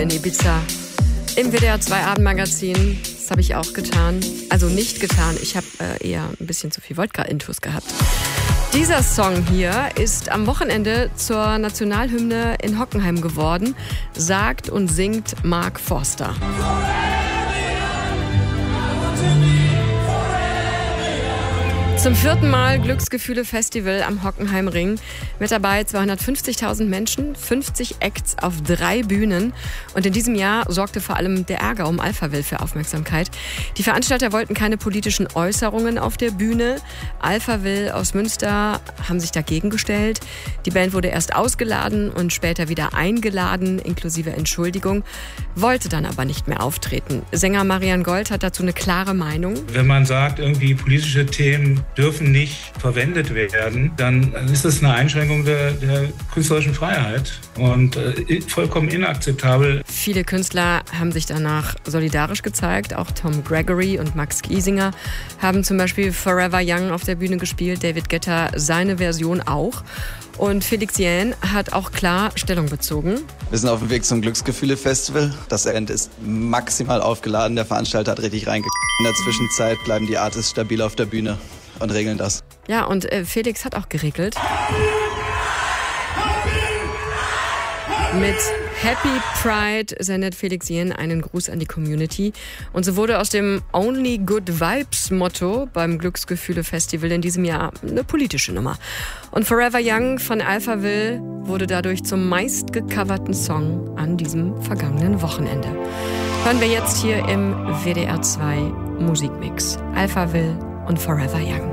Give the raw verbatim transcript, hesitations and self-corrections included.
In Ibiza. Im W D R zwei Abendmagazin. Das habe ich auch getan. Also nicht getan. Ich habe äh, eher ein bisschen zu viel Wodka-Intus gehabt. Dieser Song hier ist am Wochenende zur Nationalhymne in Hockenheim geworden, sagt und singt Mark Forster. Zum vierten Mal Glücksgefühle-Festival am Hockenheimring. Mit dabei zweihundertfünfzigtausend Menschen, fünfzig Acts auf drei Bühnen. Und in diesem Jahr sorgte vor allem der Ärger um Alphaville für Aufmerksamkeit. Die Veranstalter wollten keine politischen Äußerungen auf der Bühne. Alphaville aus Münster haben sich dagegen gestellt. Die Band wurde erst ausgeladen und später wieder eingeladen, inklusive Entschuldigung, wollte dann aber nicht mehr auftreten. Sänger Marian Gold hat dazu eine klare Meinung. Wenn man sagt, irgendwie politische Themen dürfen nicht verwendet werden, dann ist das eine Einschränkung der, der künstlerischen Freiheit und äh, vollkommen inakzeptabel. Viele Künstler haben sich danach solidarisch gezeigt. Auch Tom Gregory und Max Giesinger haben zum Beispiel Forever Young auf der Bühne gespielt, David Guetta seine Version auch. Und Felix Jähn hat auch klar Stellung bezogen. Wir sind auf dem Weg zum Glücksgefühle-Festival. Das Event ist maximal aufgeladen. Der Veranstalter hat richtig reingekriegt. In der Zwischenzeit bleiben die Artists stabil auf der Bühne und regeln das. Ja, und äh, Felix hat auch geregelt. Mit Happy Pride sendet Felix Jähn einen Gruß an die Community. Und so wurde aus dem Only Good Vibes Motto beim Glücksgefühle-Festival in diesem Jahr eine politische Nummer. Und Forever Young von Alphaville wurde dadurch zum meistgecoverten Song an diesem vergangenen Wochenende. Hören wir jetzt hier im W D R zwei Musikmix. Alphaville und Forever Young.